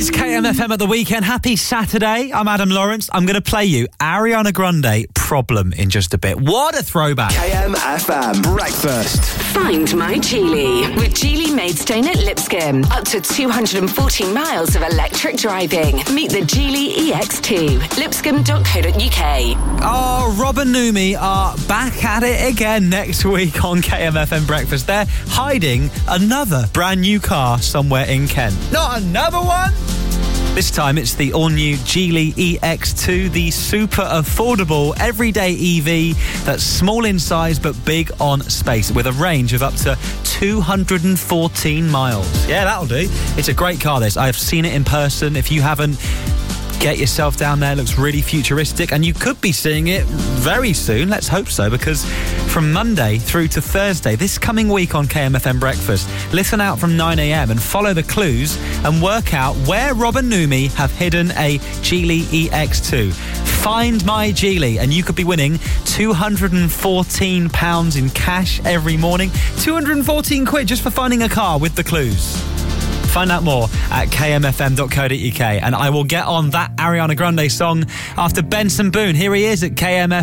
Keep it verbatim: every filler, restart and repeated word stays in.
It's K M F M at the weekend. Happy Saturday. I'm Adam Lawrence. I'm going to play you Ariana Grande, Problem, in just a bit. What a throwback. K M F M Breakfast. Find my Geely with Geely Maidstone at Lipscomb. Up to two hundred fourteen miles of electric driving. Meet the Geely E X two. lipscomb dot co dot uk. Oh, Rob and Numi are back at it again next week on K M F M Breakfast. They're hiding another brand new car somewhere in Kent. Not another one! This time it's the all-new Geely E X two, the super affordable everyday E V that's small in size but big on space with a range of up to two hundred fourteen miles. Yeah, that'll do. It's a great car, this. I've seen it in person. If you haven't, get yourself down there. It looks really futuristic, and you could be seeing it very soon. Let's hope so, because from Monday through to Thursday, this coming week on K M F M Breakfast, listen out from nine a.m. and follow the clues and work out where Rob and Numi have hidden a Geely E X two. Find my Geely, and you could be winning two hundred fourteen pounds in cash every morning. two hundred fourteen quid just for finding a car with the clues. Find out more at k m f m dot co dot u k, and I will get on that Ariana Grande song after Benson Boone. Here he is at K M F M.